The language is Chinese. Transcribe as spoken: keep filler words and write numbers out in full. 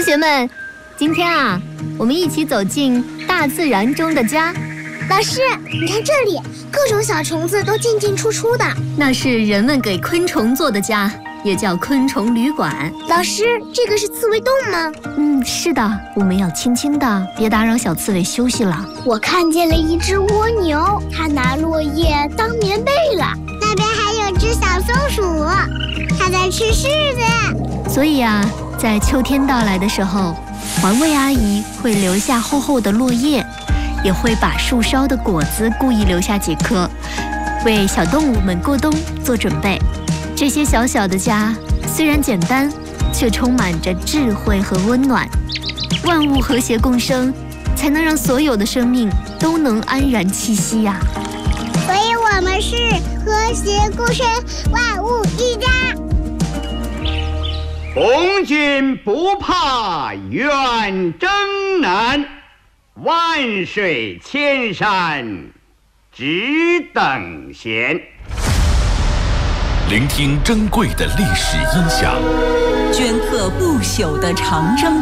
学们，今天啊，我们一起走进大自然中的家。 老师，你看这里，各种小虫子都进进出出的。 那是人们给昆虫做的家，也叫昆虫旅馆。 老师，这个是刺猬洞吗？ 嗯，是的，我们要轻轻的，别打扰小刺猬休息了。 我看见了一只蜗牛，它拿落叶当棉被了。那边还有只小松鼠，它在吃柿子。 所以啊，在秋天到来的时候，环卫阿姨会留下厚厚的落叶，也会把树梢的果子故意留下几颗，为小动物们过冬做准备。这些小小的家虽然简单，却充满着智慧和温暖。万物和谐共生，才能让所有的生命都能安然栖息呀、啊。 所以我们是和谐共生，万物一家。 红军不怕远征难，万水千山只等闲。 聆听珍贵的历史音响， 镌刻不朽的长征